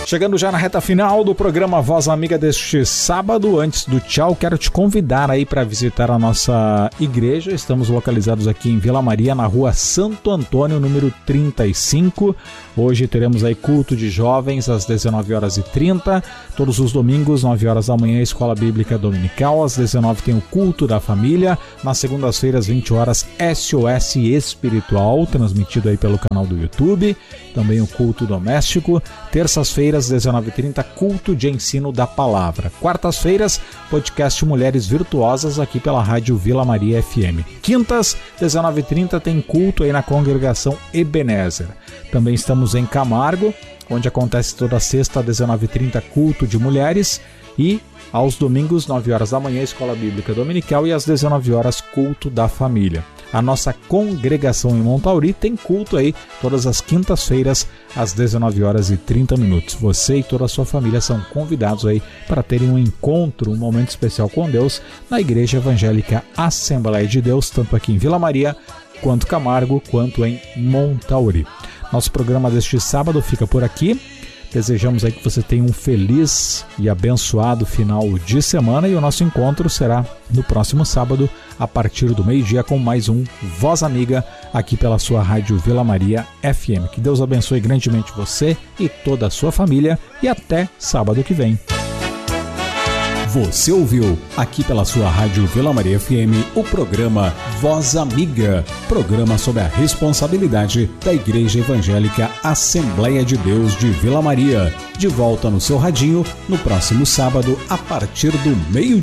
Chegando já na reta final do programa Voz Amiga deste sábado, antes do tchau, quero te convidar aí para visitar a nossa igreja. Estamos localizados aqui em Vila Maria, na rua Santo Antônio, número 35. Hoje teremos aí culto de jovens às 19h30. Todos os domingos, 9 horas da manhã, Escola Bíblica Dominical. Às 19h tem o culto da família. Nas segundas-feiras, 20 horas, SOS Espiritual, transmitido aí pelo canal do YouTube. Também o culto doméstico. Terças-feiras, 19h30, culto de ensino da palavra. Quartas-feiras, podcast Mulheres Virtuosas aqui pela Rádio Vila Maria FM. Quintas, 19h30, tem culto aí na congregação Ebenezer. Também estamos em Camargo, onde acontece toda sexta, 19h30, culto de mulheres. E aos domingos, 9 horas da manhã, Escola Bíblica Dominical. E às 19 horas, culto da família. A nossa congregação em Montauri tem culto aí todas as quintas-feiras às 19h30. Você e toda a sua família são convidados aí para terem um encontro, um momento especial com Deus na Igreja Evangélica Assembleia de Deus, tanto aqui em Vila Maria, quanto Camargo, quanto em Montauri. Nosso programa deste sábado fica por aqui. Desejamos aí que você tenha um feliz e abençoado final de semana e o nosso encontro será no próximo sábado, a partir do meio-dia, com mais um Voz Amiga aqui pela sua Rádio Vila Maria FM. Que Deus abençoe grandemente você e toda a sua família e até sábado que vem. Você ouviu aqui pela sua Rádio Vila Maria FM o programa Voz Amiga, programa sob a responsabilidade da Igreja Evangélica Assembleia de Deus de Vila Maria. De volta no seu radinho no próximo sábado a partir do meio-dia.